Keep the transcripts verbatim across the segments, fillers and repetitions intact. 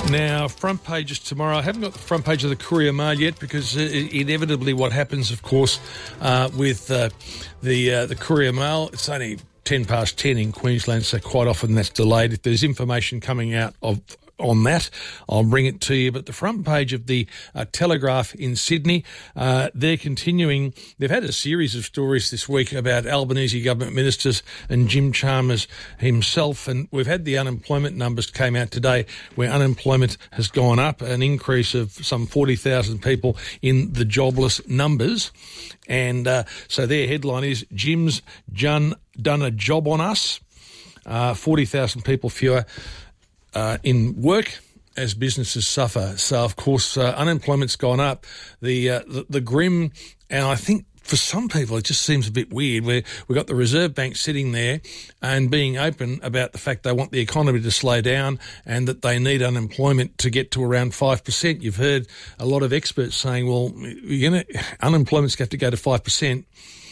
Now, front pages tomorrow. I haven't got the front page of the Courier Mail yet because uh, inevitably what happens, of course, uh, with uh, the uh, the Courier Mail, it's only ten past ten in Queensland, so quite often that's delayed. If there's information coming out of on that, I'll bring it to you. But the front page of the uh, Telegraph in Sydney, uh, they're continuing. They've had a series of stories this week about Albanese government ministers and Jim Chalmers himself. And we've had the unemployment numbers came out today where unemployment has gone up, an increase of some forty thousand people in the jobless numbers. And uh, so their headline is Jim's done, done a job on us. Uh, forty thousand people fewer Uh, in work as businesses suffer. So, of course, uh, unemployment's gone up. The, uh, the the grim, and I think for some people it just seems a bit weird, where we've got the Reserve Bank sitting there and being open about the fact they want the economy to slow down and that they need unemployment to get to around five percent. You've heard a lot of experts saying, well, you're gonna, unemployment's going to have to go to five percent.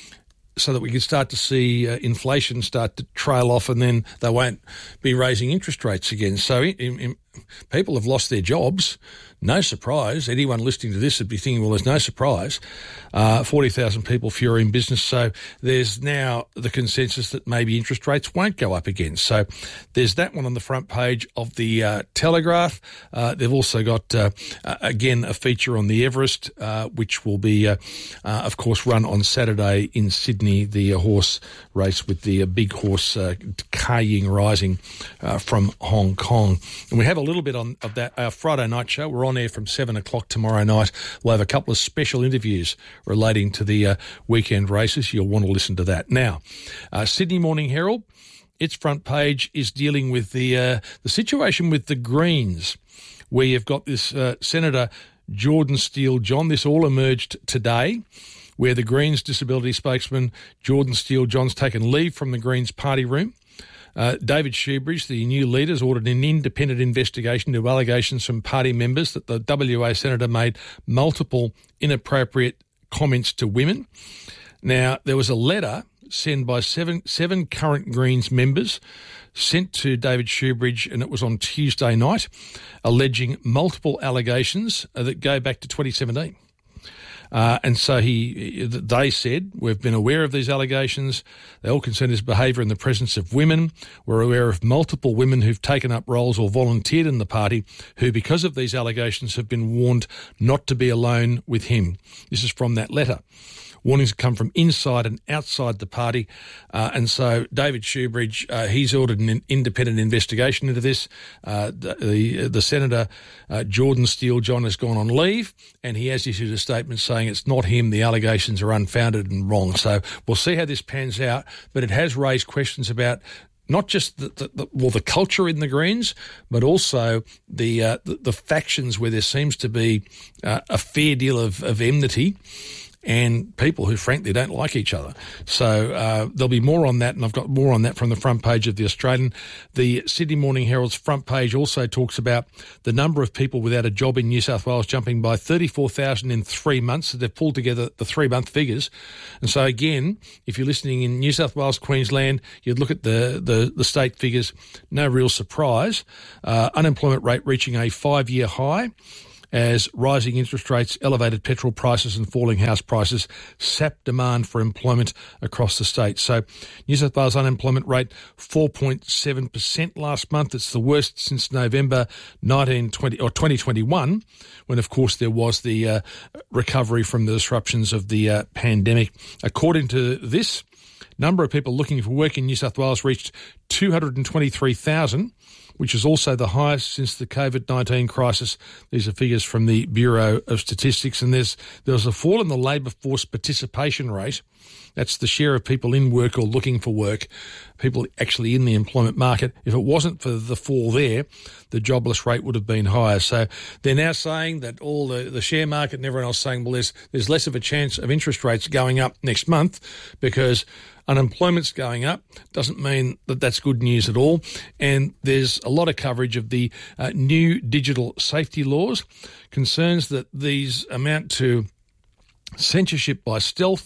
So that we can start to see uh, inflation start to trail off, and then they won't be raising interest rates again. So in, in, people have lost their jobs. No surprise. Anyone listening to this would be thinking, well, there's no surprise. Uh, forty thousand people fewer in business. So there's now the consensus that maybe interest rates won't go up again. So there's that one on the front page of the uh, Telegraph. Uh, they've also got, uh, uh, again, a feature on the Everest, uh, which will be, uh, uh, of course, run on Saturday in Sydney, the uh, horse race with the uh, big horse uh, Ka Ying Rising uh, from Hong Kong. And we have a little bit on of that. Our Friday night show, we're on air from seven o'clock tomorrow night. We'll have a couple of special interviews relating to the uh, weekend races. You'll want to listen to that. Now, uh, Sydney Morning Herald, its front page is dealing with the uh, the situation with the Greens, where you've got this uh, Senator Jordan Steele-John. This all emerged today, where the Greens disability spokesman Jordan Steele-John's taken leave from the Greens party room. Uh, David Shoebridge, the new leader, has ordered an independent investigation into allegations from party members that the W A senator made multiple inappropriate comments to women. Now, there was a letter sent by seven seven current Greens members sent to David Shoebridge, and it was on Tuesday night, alleging multiple allegations uh, that go back to twenty seventeen. Uh, and so he, they said, we've been aware of these allegations. They all concern his behaviour in the presence of women. We're aware of multiple women who've taken up roles or volunteered in the party who, because of these allegations, have been warned not to be alone with him. This is from that letter. Warnings come from inside and outside the party. Uh, and so David Shoebridge, uh, he's ordered an independent investigation into this. Uh, the, the, the Senator, uh, Jordan Steele-John, has gone on leave, and he has issued a statement saying it's not him, the allegations are unfounded and wrong. So we'll see how this pans out, but it has raised questions about not just the, the, the well the culture in the Greens, but also the uh, the, the factions where there seems to be uh, a fair deal of, of enmity and people who frankly don't like each other. So uh, there'll be more on that, and I've got more on that from the front page of The Australian. The Sydney Morning Herald's front page also talks about the number of people without a job in New South Wales jumping by thirty-four thousand in three months. So they've pulled together the three-month figures. And so again, if you're listening in New South Wales, Queensland, you'd look at the, the, the state figures, no real surprise. Uh, unemployment rate reaching a five-year high, as rising interest rates, elevated petrol prices and falling house prices sap demand for employment across the state. So New South Wales unemployment rate four point seven percent last month. It's the worst since November nineteen twenty or twenty twenty-one, when of course there was the uh, recovery from the disruptions of the uh, pandemic. According to this, number of people looking for work in New South Wales reached two hundred twenty-three thousand, which is also the highest since the COVID nineteen crisis. These are figures from the Bureau of Statistics. And there's there was a fall in the labour force participation rate. That's the share of people in work or looking for work, people actually in the employment market. If it wasn't for the fall there, the jobless rate would have been higher. So they're now saying that all the, the share market and everyone else saying, well, there's, there's less of a chance of interest rates going up next month because unemployment's going up. Doesn't mean that that's good news at all. And there's a lot of coverage of the uh, new digital safety laws, concerns that these amount to censorship by stealth,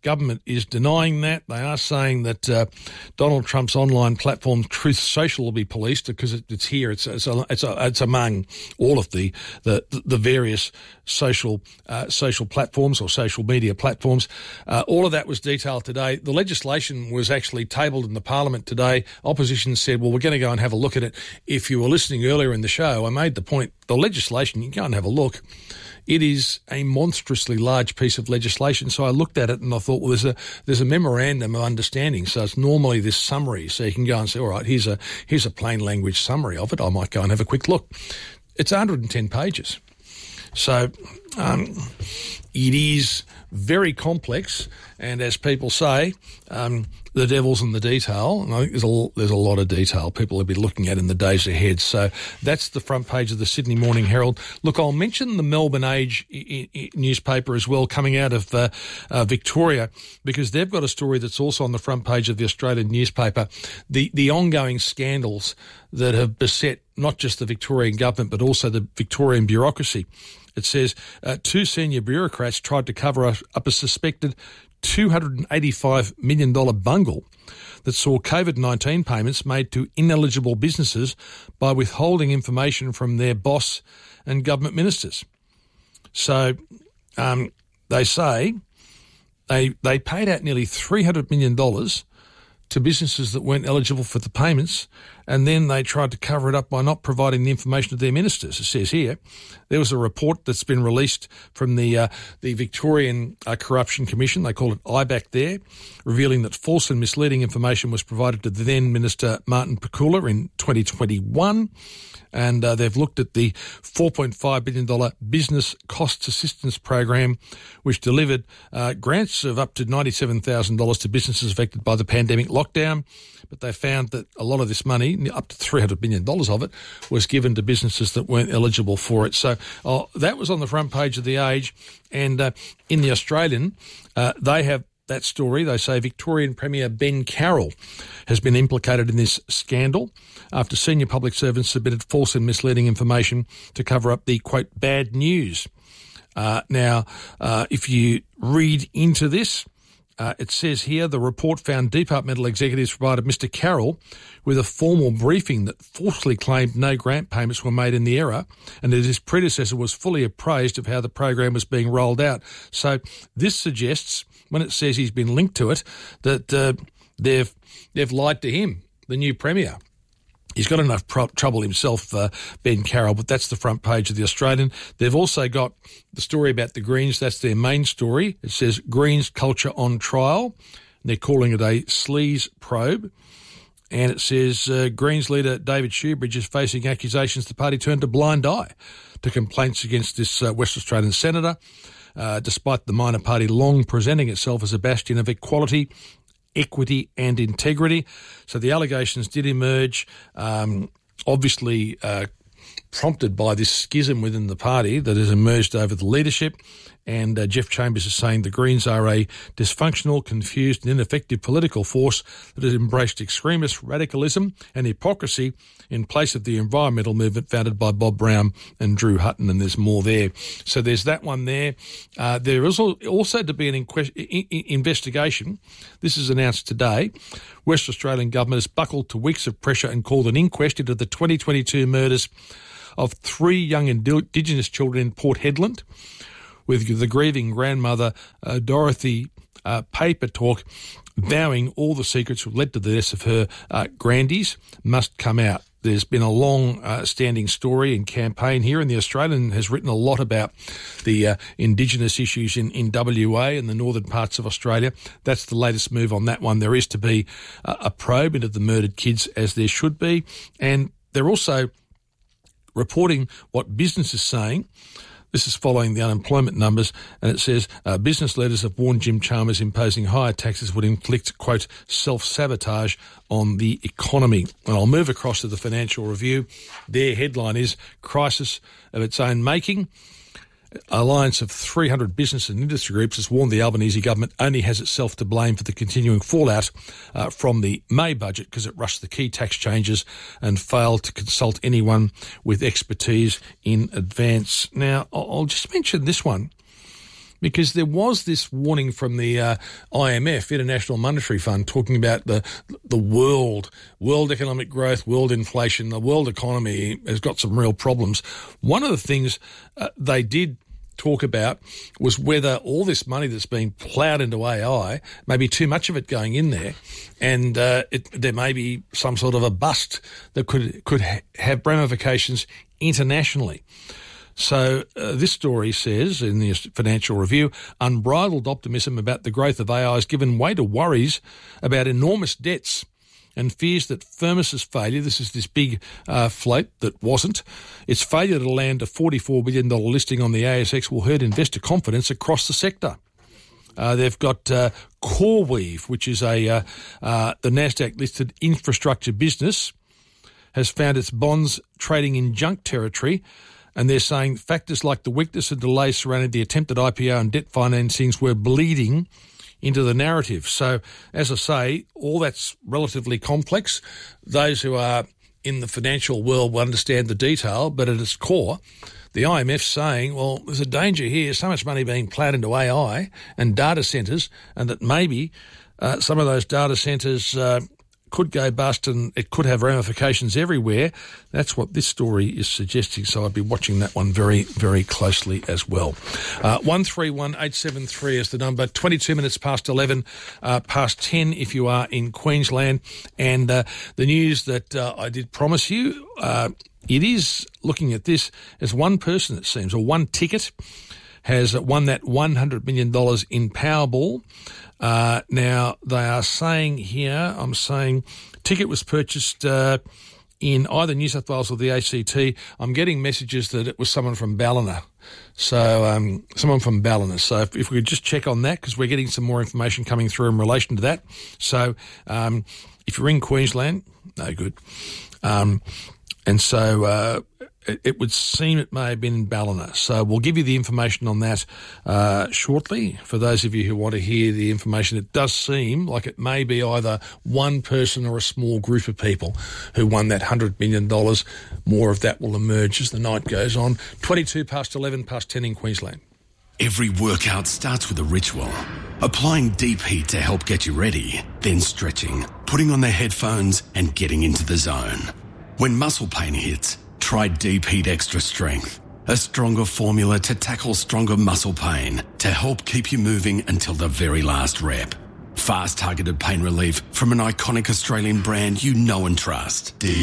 Government is denying that. They are saying that uh, Donald Trump's online platform Truth Social will be policed because it, it's here. It's it's, a, it's, a, it's among all of the the, the various social uh, social platforms or social media platforms. Uh, all of that was detailed today. The legislation was actually tabled in the Parliament today. Opposition said, well, we're going to go and have a look at it. If you were listening earlier in the show, I made the point, the legislation, you can go and have a look. It is a monstrously large piece of legislation. So I looked at it and I thought, well, there's a there's a memorandum of understanding. So it's normally this summary. So you can go and say, all right, here's a here's a plain language summary of it. I might go and have a quick look. It's one hundred ten pages. So um, it is very complex, and as people say, um, the devil's in the detail. And I think there's a, there's a lot of detail people will be looking at in the days ahead. So that's the front page of the Sydney Morning Herald. Look, I'll mention the Melbourne Age I- I- newspaper as well, coming out of uh, uh, Victoria, because they've got a story that's also on the front page of the Australian newspaper. The, the ongoing scandals that have beset not just the Victorian government, but also the Victorian bureaucracy. It says uh, two senior bureaucrats tried to cover up a suspected two hundred eighty-five million dollars bungle that saw COVID nineteen payments made to ineligible businesses by withholding information from their boss and government ministers. So um, they say they they paid out nearly three hundred million dollars to businesses that weren't eligible for the payments, and then they tried to cover it up by not providing the information to their ministers. It says here, there was a report that's been released from the uh, the Victorian uh, Corruption Commission, they call it I B A C there, revealing that false and misleading information was provided to the then Minister Martin Pakula in twenty twenty-one. And uh, they've looked at the four point five billion dollars Business Costs Assistance Program, which delivered uh, grants of up to ninety-seven thousand dollars to businesses affected by the pandemic lockdown. But they found that a lot of this money, up to three hundred million dollars of it, was given to businesses that weren't eligible for it. So uh, that was on the front page of The Age. And uh, in The Australian, uh, they have that story. They say Victorian Premier Ben Carroll has been implicated in this scandal after senior public servants submitted false and misleading information to cover up the, quote, bad news. Uh, now, uh, if you read into this, uh, it says here the report found departmental executives provided Mister Carroll with a formal briefing that falsely claimed no grant payments were made in the error, and that his predecessor was fully appraised of how the program was being rolled out. So this suggests, when it says he's been linked to it, that uh, they've they've lied to him, the new Premier. He's got enough pro- trouble himself, uh, Ben Carroll, but that's the front page of The Australian. They've also got the story about the Greens. That's their main story. It says Greens culture on trial. They're calling it a sleaze probe. And it says uh, Greens leader David Shoebridge is facing accusations the party turned a blind eye to complaints against this uh, West Australian senator, uh, despite the minor party long presenting itself as a bastion of equality, equity and integrity. So the allegations did emerge, um, obviously uh, prompted by this schism within the party that has emerged over the leadership. And uh, Jeff Chambers is saying the Greens are a dysfunctional, confused and ineffective political force that has embraced extremist radicalism and hypocrisy in place of the environmental movement founded by Bob Brown and Drew Hutton, and there's more there. So there's that one there. Uh, there is also to be an inque- investigation. This is announced today. West Australian government has buckled to weeks of pressure and called an inquest into the twenty twenty-two murders of three young Indigenous children in Port Hedland, with the grieving grandmother, uh, Dorothy uh, Papertalk, vowing all the secrets that led to the deaths of her uh, grandies must come out. There's been a long-standing uh, story and campaign here, and The Australian has written a lot about the uh, Indigenous issues in, in W A and the northern parts of Australia. That's the latest move on that one. There is to be uh, a probe into the murdered kids, as there should be, and they're also reporting what business is saying. This is following the unemployment numbers, and it says uh, business leaders have warned Jim Chalmers imposing higher taxes would inflict, quote, self-sabotage on the economy. And I'll move across to the Financial Review. Their headline is Crisis of Its Own Making. Alliance of three hundred business and industry groups has warned the Albanese government only has itself to blame for the continuing fallout uh, from the May budget because it rushed the key tax changes and failed to consult anyone with expertise in advance. Now, I'll just mention this one. because there was this warning from the uh, I M F, International Monetary Fund, talking about the the world, world economic growth, world inflation. The world economy has got some real problems. One of the things uh, they did talk about was whether all this money that's being ploughed into A I, maybe too much of it going in there, and uh, it, there may be some sort of a bust that could could ha- have ramifications internationally. So uh, this story says in the Financial Review, unbridled optimism about the growth of A I has given way to worries about enormous debts and fears that Firmus's failure, this is this big uh, float that wasn't, its failure to land a forty-four billion dollars listing on the A S X will hurt investor confidence across the sector. Uh, they've got uh, CoreWeave, which is a uh, uh, the NASDAQ-listed infrastructure business, has found its bonds trading in junk territory, and they're saying factors like the weakness and delays surrounding the attempted I P O and debt financings were bleeding into the narrative. So, as I say, all that's relatively complex. Those who are in the financial world will understand the detail, but at its core, the I M F's saying, well, there's a danger here, so much money being ploughed into A I and data centres, and that maybe uh, some of those data centres uh, could go bust and it could have ramifications everywhere. That's what this story is suggesting, so I'd be watching that one very, very closely as well. Uh, one three one eight seven three is the number, twenty-two minutes past eleven, uh, past ten if you are in Queensland. And uh, the news that uh, I did promise you, uh, it is, looking at this, as one person, it seems, or one ticket has won that one hundred million dollars in Powerball. Uh, now, they are saying here, I'm saying, ticket was purchased uh, in either New South Wales or the A C T. I'm getting messages that it was someone from Ballina. So, um, someone from Ballina. So, if, if we could just check on that, because we're getting some more information coming through in relation to that. So, um, if you're in Queensland, no good. Um, and so, uh, it, it would seem it may have been in Ballina. So we'll give you the information on that uh, shortly. For those of you who want to hear the information, it does seem like it may be either one person or a small group of people who won that one hundred million dollars. More of that will emerge as the night goes on. twenty-two past eleven, past ten in Queensland. Every workout starts with a ritual. Applying deep heat to help get you ready, then stretching, putting on the headphones and getting into the zone. When muscle pain hits, try Deep Heat Extra Strength, a stronger formula to tackle stronger muscle pain to help keep you moving until the very last rep. Fast targeted pain relief from an iconic Australian brand you know and trust. Deep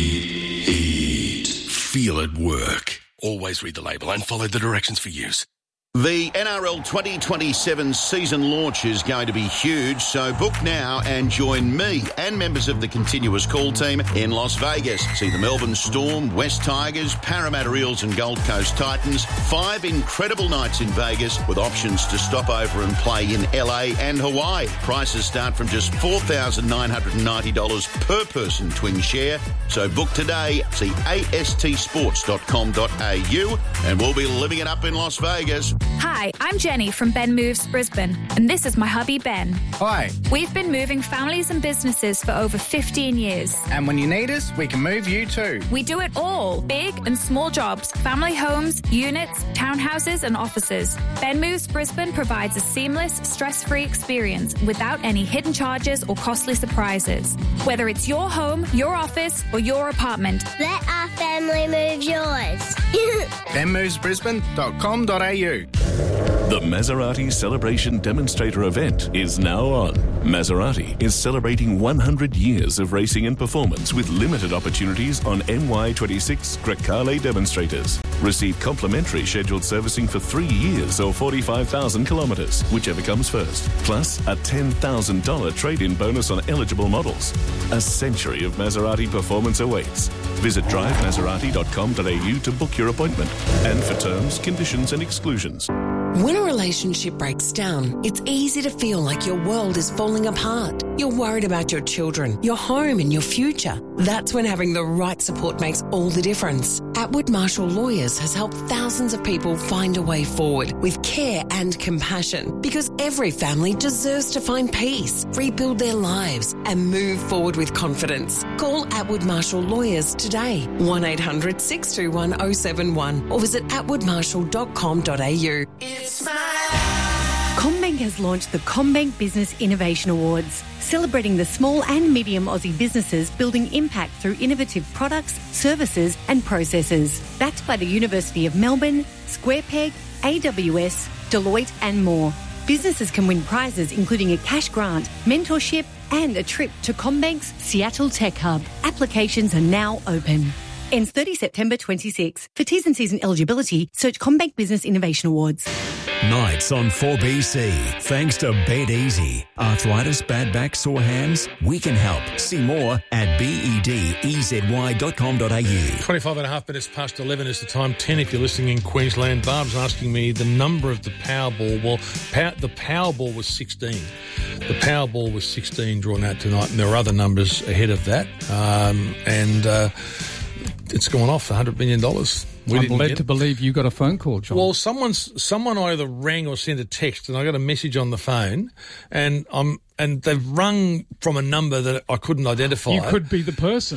Heat. Feel it work. Always read the label and follow the directions for use. The N R L twenty twenty-seven season launch is going to be huge, so book now and join me and members of the Continuous Call team in Las Vegas. See the Melbourne Storm, West Tigers, Parramatta Eels and Gold Coast Titans. Five incredible nights in Vegas with options to stop over and play in L A and Hawaii. Prices start from just four thousand nine hundred ninety dollars per person twin share. So book today. See A S T sports dot com dot a u and we'll be living it up in Las Vegas. Hi, I'm Jenny from Ben Moves Brisbane, and this is my hubby Ben. Hi. We've been moving families and businesses for over fifteen years. And when you need us, we can move you too. We do it all, big and small jobs, family homes, units, townhouses and offices. Ben Moves Brisbane provides a seamless, stress-free experience without any hidden charges or costly surprises. Whether it's your home, your office or your apartment. Let our family move yours. ben moves brisbane dot com dot a u. The Maserati Celebration Demonstrator event is now on. Maserati is celebrating one hundred years of racing and performance with limited opportunities on M Y twenty-six Grecale demonstrators. Receive complimentary scheduled servicing for three years or forty-five thousand kilometres, whichever comes first. Plus a ten thousand dollars trade-in bonus on eligible models. A century of Maserati performance awaits. Visit drive maserati dot com dot a u to book your appointment. And for terms, conditions and exclusions. When a relationship breaks down, it's easy to feel like your world is falling apart. You're worried about your children, your home and your future. That's when having the right support makes all the difference. Atwood Marshall Lawyers has helped thousands of people find a way forward with care and compassion, because every family deserves to find peace, rebuild their lives and move forward with confidence. Call Atwood Marshall Lawyers today, one eight hundred six two one oh seven one, or visit atwood marshall dot com dot a u. It's my life. CommBank has launched the CommBank Business Innovation Awards, celebrating the small and medium Aussie businesses building impact through innovative products, services and processes. Backed by the University of Melbourne, SquarePeg, A W S, Deloitte and more. Businesses can win prizes including a cash grant, mentorship and a trip to CommBank's Seattle Tech Hub. Applications are now open. Ends thirtieth September twenty-six. For T's and C's and eligibility, search CommBank Business Innovation Awards. Nights on four B C. Thanks to Bed Easy. Arthritis, bad back, sore hands? We can help. See more at bed-easy dot com dot a u. twenty-five and a half minutes past eleven is the time. ten if you're listening in Queensland. Barb's asking me the number of the Powerball. Well, pow- the Powerball was sixteen. The Powerball was sixteen drawn out tonight, and there are other numbers ahead of that. Um, and... Uh, It's gone off one hundred million dollars. We I'm didn't led get to it. believe you got a phone call, John. Well, someone's someone either rang or sent a text, and I got a message on the phone, and I'm and they've rung from a number that I couldn't identify. You could be the person.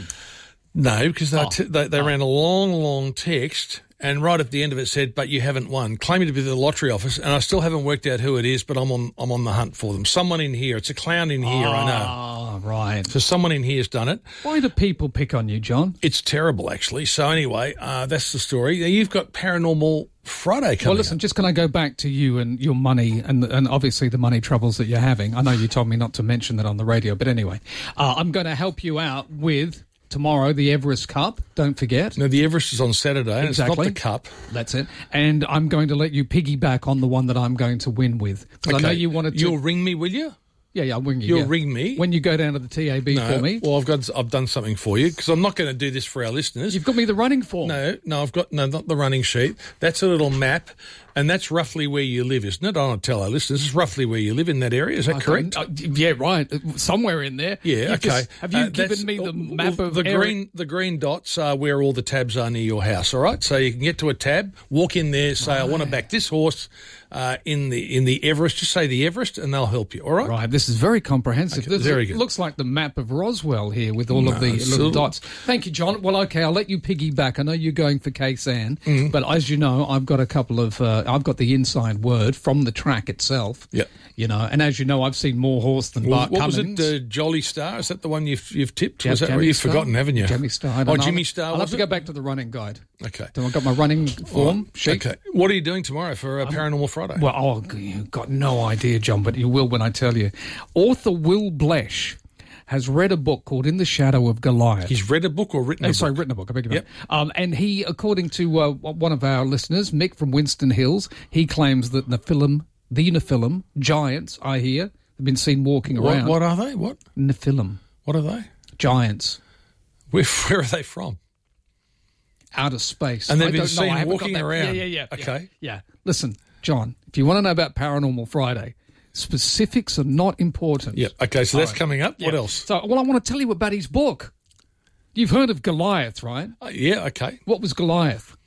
No, because they Oh. t- they, they Oh. ran a long, long text, and right at the end of it said, "But you haven't won," claiming to be the lottery office, and I still haven't worked out who it is, but I'm on I'm on the hunt for them. Someone in here, it's a clown in here, I know. Ah, right. So someone in here's done it. Why do people pick on you, John? It's terrible, actually. So anyway, uh, that's the story. Now, you've got Paranormal Friday coming Well, listen, up. just can I go back to you and your money and and obviously the money troubles that you're having? I know you told me not to mention that on the radio, but anyway, uh, I'm going to help you out with tomorrow the Everest Cup. Don't forget. Now, the Everest is on Saturday, and Exactly. it's not the Cup. That's it. And I'm going to let you piggyback on the one that I'm going to win with. Because I know you wanted to... You'll ring me, will you? Yeah, yeah, I'll ring you. You'll yeah. ring me? When you go down to the T A B No. for me. Well, I've got I've done something for you, because I'm not going to do this for our listeners. You've got me the running form. No, no, I've got no, not the running sheet. That's a little map, and that's roughly where you live, isn't it? I don't want to tell our listeners. It's roughly where you live in that area. Is that I correct? don't- uh, yeah, right. Somewhere in there. Yeah, You've okay. just- have you Uh, given that's- me the uh, map well, of the area- green? The green dots are where all the tabs are near your house. All right, so you can get to a tab, walk in there, say, "I want to back this horse uh, in the in the Everest." Just say the Everest, and they'll help you. All right. Right, this is very comprehensive. Okay, This very is- good. looks like the map of Roswell here with all No, of the it's little a- dots. Thank you, John. Well, okay, I'll let you piggyback. I know you're going for Kaysan, Mm-hmm. but as you know, I've got a couple of, uh, I've got the inside word from the track itself. Yep. You know, and as you know, I've seen more horse than Well, Bart what Cummings. was it? Uh, Jolly Star? Is that the one you've you've tipped? Jam- was that Jammy you've Star? forgotten, haven't you? Jimmy Star. I don't Oh, know. Jimmy Star. I'll was have to it? go back to the running guide. Okay. So I've got my running form sheet. Okay. What are you doing tomorrow for uh, Paranormal Friday? Well, oh, you've got no idea, John, but you will when I tell you. Author Will Blesh has read a book called In the Shadow of Goliath. He's read a book or written Oh, a sorry, book? written a book. I beg your Yep. pardon. Um, and he, according to uh, one of our listeners, Mick from Winston Hills, he claims that Nephilim, the Nephilim, giants, I hear, have been seen walking What, around. what are they? What? Nephilim, What are they? giants, Where, where are they from? outer space. And they've I been don't know. seen I haven't got walking that- around. Yeah, yeah, yeah. Okay. Yeah, yeah. Listen, John, if you want to know about Paranormal Friday, specifics are not important. Yep. Okay, so that's All right. coming up. What Yeah. else? So, well, I want to tell you about his book. You've heard of Goliath, right? Uh, yeah, okay. What was Goliath?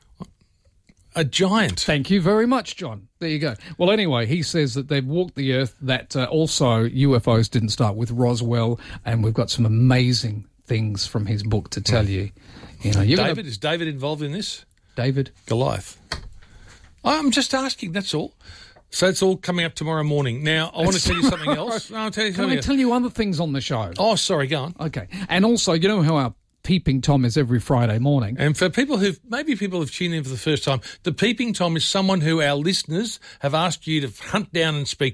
A giant. Thank you very much, John. There you go. Well, anyway, he says that they've walked the earth, that uh, also U F Os didn't start with Roswell, and we've got some amazing things from his book to tell you. You know, you're David, gonna, is David involved in this? David? Goliath. I'm just asking, that's all. So it's all coming up tomorrow morning. Now, I want to tell you something else. No, I'll tell you Can something I else. tell you other things on the show? Oh, sorry, go on. Okay. And also, you know how our Peeping Tom is every Friday morning? And for people who've, maybe people have tuned in for the first time, the Peeping Tom is someone who our listeners have asked you to hunt down and speak